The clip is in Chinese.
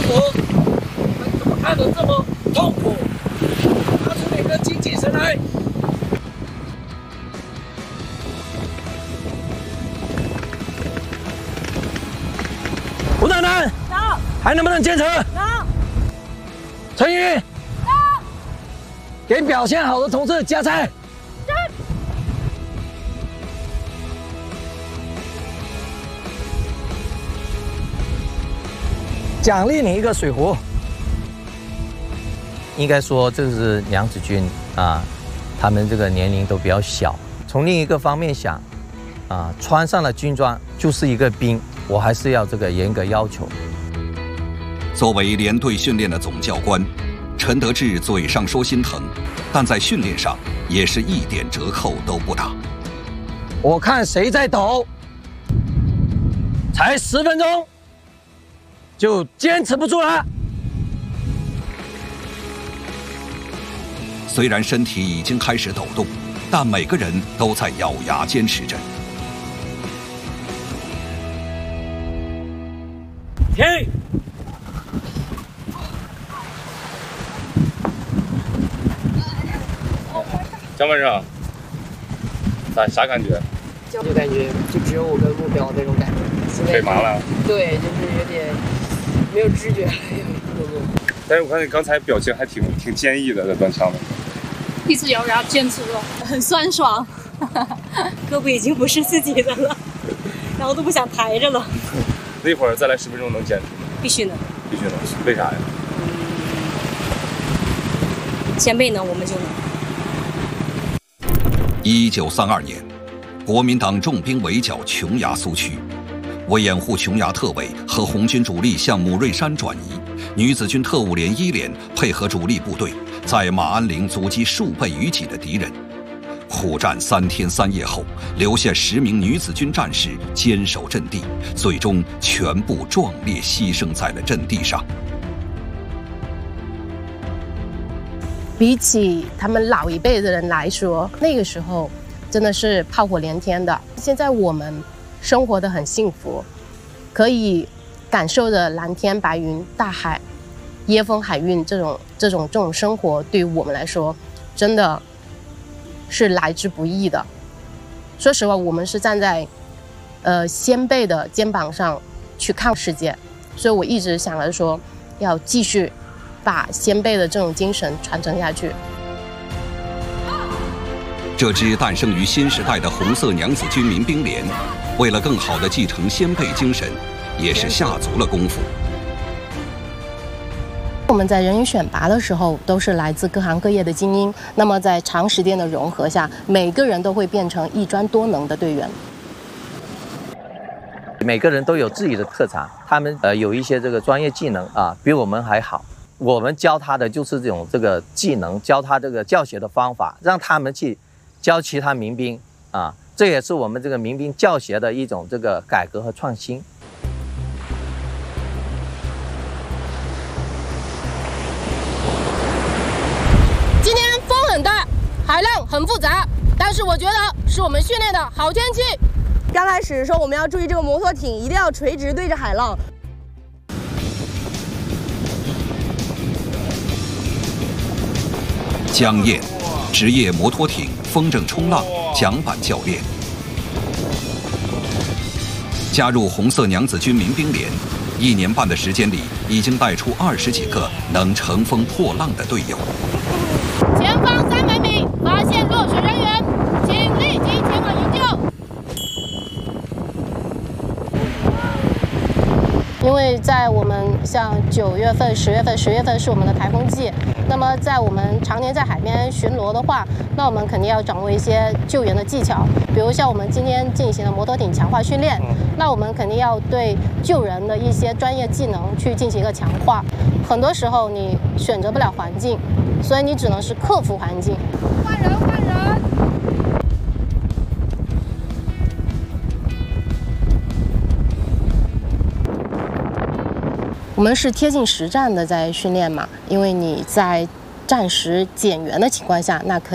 服，你们怎么看得这么痛苦？拿出你的精气神来！吴奶奶， 到， 还能不能坚持？ 到， 陈宇，给表现好的同志加菜。奖励你一个水壶。 应该说，这是娘子军啊，他们这个年龄都比较小。从另一个方面想，啊，穿上了军装就是一个兵，我还是要这个严格要求。 作为连队训练的总教官，陈德志嘴上说心疼，但在训练上也是一点折扣都不打。 我看谁在抖，才10分钟。就坚持不住了。 虽然身体已经开始抖动，但每个人都在咬牙坚持着。 停！ 江班长，啥感觉？ 就感觉就只有我跟目标那种感觉。 被麻了？ 对，就是有点没有知觉。 但是我看你刚才表情还挺坚毅的，在端枪的。 一直咬牙坚持了，很酸爽，胳膊已经不是自己的了，然后都不想抬着了。 那会儿再来10分钟能坚持吗？ 必须能。 必须能。为啥呀？ 先辈能，我们就能。 1932年，国民党重兵围剿琼崖苏区。为掩护琼崖特委和红军主力向母瑞山转移，女子军特务连1连配合主力部队，在马鞍岭阻击数倍于己的敌人。苦战3天3夜后，留下10名女子军战士坚守阵地，最终全部壮烈牺牲在了阵地上。 比起他们老一辈的人来说，那个时候真的是炮火连天的。现在我们生活得很幸福，可以感受着蓝天白云、大海、椰风海韵这种生活，对于我们来说，真的是来之不易的。说实话，我们是站在先辈的肩膀上去看世界，所以我一直想着说，要继续把先辈的这种精神传承下去。 这支诞生于新时代的红色娘子军民兵连，为了更好地继承先辈精神，也是下足了功夫。 我们在人员选拔的时候，都是来自各行各业的精英。那么在长时间的融合下，每个人都会变成一专多能的队员。 每个人都有自己的特长，他们有一些这个专业技能啊，比我们还好。我们教他的就是这个技能，教他这个教学的方法，让他们去教其他民兵啊。这也是我们这个民兵教学的一种这个改革和创新。 今天风很大，海浪很复杂，但是我觉得是我们训练的好天气。 刚开始说我们要注意这个摩托艇一定要垂直对着海浪。 江燕，职业摩托艇风筝冲浪桨板教练，加入红色娘子军民兵连，1年半的时间里，已经带出20几个能乘风破浪的队友。 前方300米发现落水人员，请立即前往营救。因为在我们像9月份、10月份、10月份是我们的台风季，那么在我们常年在海边巡逻的话，那我们肯定要掌握一些救援的技巧，比如像我们今天进行的摩托艇强化训练，那我们肯定要对救人的一些专业技能去进行一个强化。很多时候你选择不了环境，所以你只能是克服环境。换人，换人。我们是贴近实战的在训练嘛，因为你在战时减员的情况下，那可以